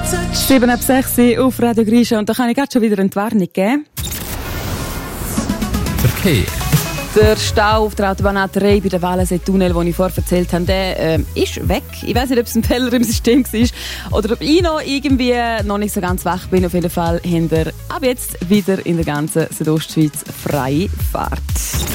7 ab 6 auf Radio Grisha und da kann ich gerade schon wieder eine Warnung geben. Verkehr. Der Stau auf der Autobahn A3 bei der Walensee-Tunnel, den ich vorher erzählt habe, der ist weg. Ich weiss nicht, ob es ein Fehler im System war oder ob ich noch nicht so ganz wach bin. Auf jeden Fall haben wir ab jetzt wieder in der ganzen Südostschweiz freie Fahrt.